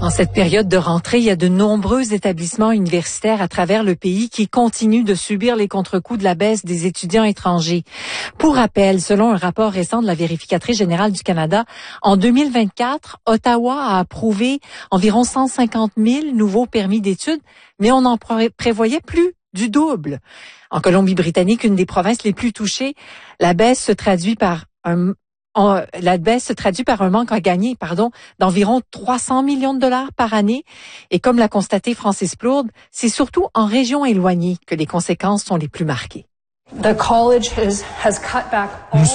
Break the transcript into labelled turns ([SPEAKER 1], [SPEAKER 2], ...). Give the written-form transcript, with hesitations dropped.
[SPEAKER 1] En cette période de rentrée, il y a de nombreux établissements universitaires à travers le pays qui continuent de subir les contre-coups de la baisse des étudiants étrangers. Pour rappel, selon un rapport récent de la Vérificatrice générale du Canada, en 2024, Ottawa a approuvé environ 150 000 nouveaux permis d'études, mais on en prévoyait plus du double. En Colombie-Britannique, une des provinces les plus touchées, la baisse se traduit par un manque à gagner, d'environ 300 millions de dollars par année. Et comme l'a constaté Francis Plourde, c'est surtout en région éloignée que les conséquences sont les plus marquées.
[SPEAKER 2] The college has cut back all